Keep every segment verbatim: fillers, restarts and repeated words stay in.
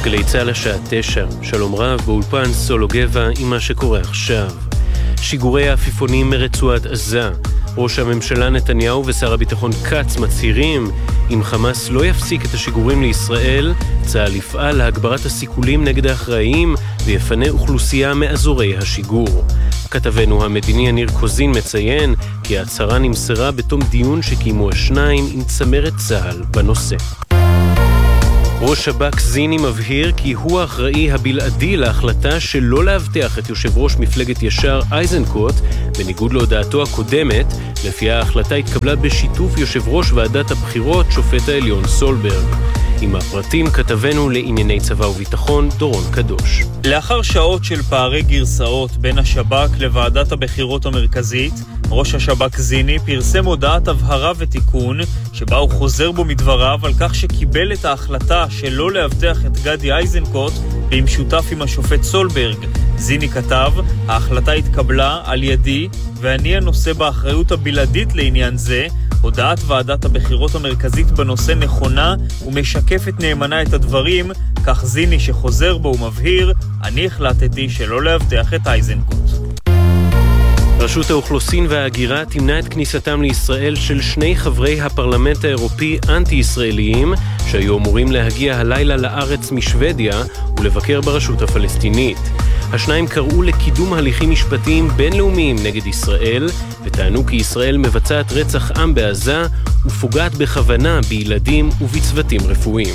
גלי צהל השעה תשע, שלום רב, באולפן סולו גבע עם מה שקורה עכשיו. שיגורי העפיפונים מרצועת עזה. ראש הממשלה נתניהו ושר הביטחון קץ מצהירים, אם חמאס לא יפסיק את השיגורים לישראל, צה"ל יפעל להגברת הסיכולים נגד האחראים ויפנה אוכלוסייה מאזורי השיגור. כתבנו המדיני יניר קוזין מציין כי ההצהרה נמסרה בתום דיון שקיימו השניים עם צמרת צה"ל בנושא. ראש שב"כ זיני מבהיר כי הוא האחראי הבלעדי להחלטה שלא להבטיח את יושב ראש מפלגת ישר אייזנקוט, בניגוד להודעתו הקודמת, לפי ההחלטה התקבלה בשיתוף יושב ראש ועדת הבחירות שופט העליון סולברג. עם הפרטים כתבנו לענייני צבא וביטחון דורון קדוש. לאחר שעות של פערי גרסאות בין השב"כ לוועדת הבחירות המרכזית, ראש השב"כ זיני פרסם הודעת הבהרה ותיקון שבה הוא חוזר בו מדבריו על כך שקיבל את ההחלטה שלא להבטיח את גדי אייזנקוט במשותף עם השופט סולברג. זיני כתב, ההחלטה התקבלה על ידי ואני הנושא באחריות הבלעדית לעניין זה. הודעת ועדת הבחירות המרכזית בנושא נכונה ומשקפת נאמנה את הדברים, כך זיני שחוזר בו ומבהיר, אני החלטתי שלא להבטיח את אייזנקוט. רשות האוכלוסין וההגירה תמנע את כניסתם לישראל של שני חברי הפרלמנט האירופי אנטי-ישראליים שהיו אמורים להגיע הלילה לארץ משוודיה ולבקר ברשות הפלסטינית. השניים קראו לקידום הליכים משפטיים בינלאומיים נגד ישראל וטענו כי ישראל מבצעת רצח עם בעזה ופוגעת בכוונה בילדים ובצוותים רפואיים.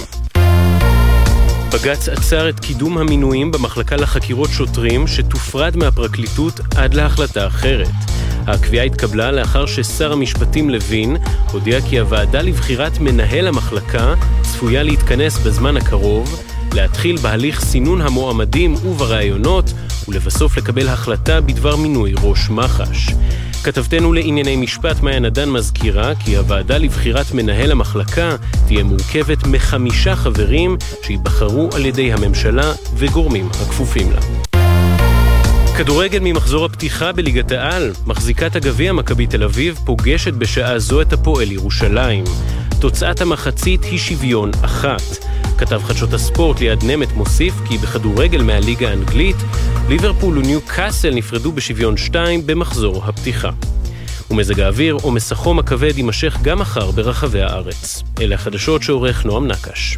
בג"ץ עצר את קידום המינויים במחלקה לחקירות שוטרים שתופרד מהפרקליטות עד להחלטה אחרת. הקביעה התקבלה לאחר ששר המשפטים לוין הודיע כי הוועדה לבחירת מנהל המחלקה צפויה להתכנס בזמן הקרוב, להתחיל בהליך סינון המועמדים וברעיונות ולבסוף לקבל החלטה בדבר מינוי ראש מח"ש. כתבתנו לענייני משפט מאיה נדן מזכירה כי הוועדה לבחירת מנהל המחלקה תהיה מורכבת מחמישה חברים שיבחרו על ידי הממשלה וגורמים הכפופים לה. כדורגל ממחזור הפתיחה בליגת העל, מחזיקת הגביע מכבי תל אביב פוגשת בשעה זו את הפועל ירושלים. תוצאת המחצית היא שוויון אחת. כתב חדשות הספורט ליד נמת מוסיף כי בכדורגל מהליגה האנגלית, ליברפול וניו קאסל נפרדו בשוויון שתיים במחזור הפתיחה. ומזג האוויר או מסחום הכבד יימשך גם מחר ברחבי הארץ. אלה החדשות שעורך נועם נקש.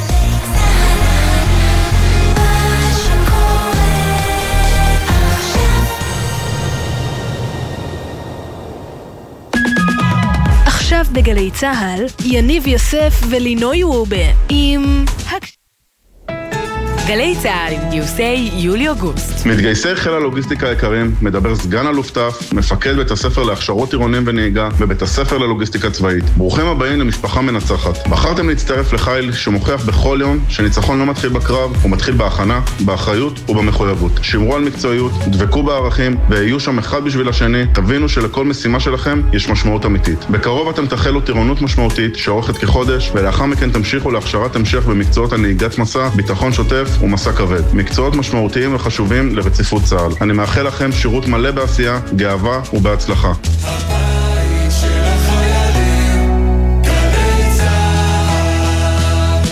עכשיו בגלי צהל, יניב יוסף ולינוי וובה עם גלי צהל עם גיוסי יולי-אוגוסט. מתגייסי חיל הלוגיסטיקה היקרים, מדבר סגן אלוף תף, מפקד בית הספר להכשרות עירוניים ונהיגה בבית הספר ללוגיסטיקה צבאית. ברוכים הבאים למשפחה מנצחת. בחרתם להצטרף לחיל שמוכיח בכל יום שניצחון לא מתחיל בקרב, הוא מתחיל בהכנה, באחריות ובמחויבות. שמרו על מקצועיות, דבקו בערכים והיו שם אחד בשביל השני. תבינו שלכל משימה שלכם יש משמעות אמיתית. בקרוב אתם תחלו טירונות משמעותית שאורכת כחודש, ולאחר מכן תמשיכו להכשרת המשך במקצועות הנהיגת מסע, ביטחון שוטף ומסע כבד. מקצועות משמעותיים וחשובים לרציפות צה"ל. אני מאחל לכם שירות מלא בעשייה, גאווה ובהצלחה. הבית של החיילים, גלי צה"ל.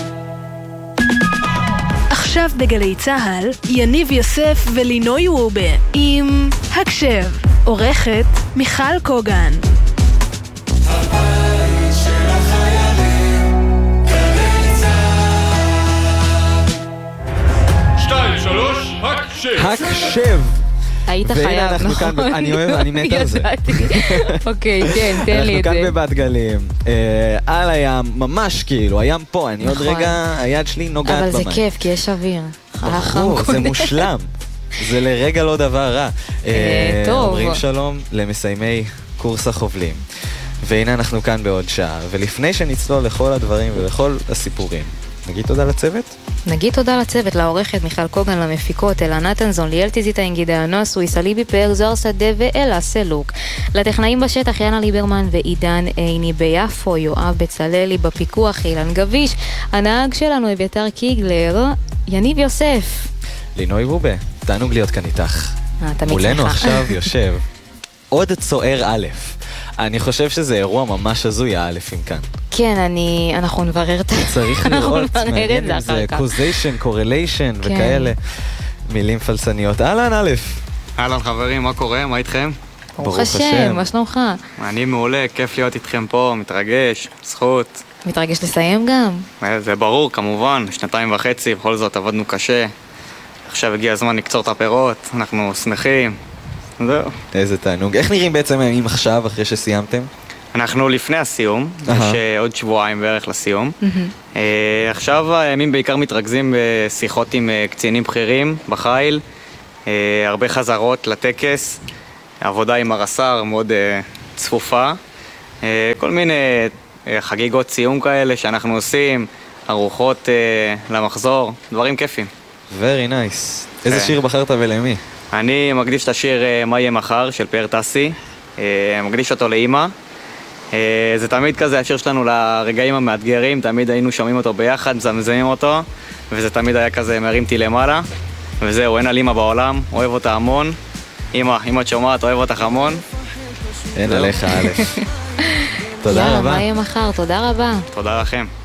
עכשיו בגלי צה"ל, יניב יוסף ולינוי וובה עם הקשב. עורכת מיכל קוגן. הבית של החיילים, גלי צה"ל. שתיים, שלוש, הקשב. הקשב. היית חייב, אנחנו כאן, אני אוהב, אני מת על זה. אוקיי, כן, תן לי את זה. אנחנו כאן בבת גלים, על הים, ממש כאילו, הים פה, אני עוד רגע, היד שלי נוגעת במים. אבל זה כיף, כי יש אוויר. זה מושלם. זה לרגע לא דבר רע. טוב. אומרים שלום למסיימי קורס החובלים. והנה אנחנו כאן בעוד שעה, ולפני שנצלול לכל הדברים ולכל הסיפורים, נגיד תודה לצוות? נגיד תודה לצוות, לעורכת מיכל קוגן, למפיקות אלה נתנזון, ליאל תזיתה אינגידה נוס, ויסלי ביפר, זוהר שדה ואלה סלוק. לטכנאים בשטח יאנה ליברמן ועידן עיני ביפו, יואב בצללי בפיקוח, אילן גביש, הנהג שלנו אביתר קיגלר, יניב יוסף. לינוי וובה, תענוג להיות כאן איתך. מולנו עכשיו יושב עוד צוער א'. אני חושב שזה אירוע ממש הזוי האלפים כאן. כן, אני, אנחנו נברר את זה. צריך לראות, מעניין אם זה causation, correlation וכאלה מילים פלסניות. אהלן א'. אהלן חברים, מה קורה? מה איתכם? ברוך השם, מה שלומך? אני מעולה, כיף להיות איתכם פה, מתרגש, זכות. מתרגש לסיים גם? זה ברור, כמובן, שנתיים וחצי, בכל זאת עבדנו קשה. עכשיו הגיע הזמן לקצור את הפירות, אנחנו שמחים. זהו. איזה תענוג. איך נראים בעצם הימים עכשיו, אחרי שסיימתם? אנחנו לפני הסיום, יש עוד שבועיים בערך לסיום. עכשיו הימים בעיקר מתרכזים בשיחות עם קצינים בכירים בחיל, הרבה חזרות לטקס, עבודה עם הרס"ר מאוד צפופה, כל מיני חגיגות סיום כאלה שאנחנו עושים, ארוחות למחזור, דברים כיפים. Very nice. איזה שיר בחרת ולמי? אני מקדיש את השיר מה יהיה מחר של פאר טסי, מקדיש אותו לאמא. זה תמיד כזה השיר שלנו לרגעים המאתגרים, תמיד היינו שומעים אותו ביחד, מזמזמים אותו, וזה תמיד היה כזה מרים אותי למעלה. וזהו, אין על אמא בעולם, אוהב אותה המון. אמא, אמא את שומעת, אוהב אותך המון. אין עליך א'. תודה רבה. יאללה, מה יהיה מחר? תודה רבה. תודה לכם.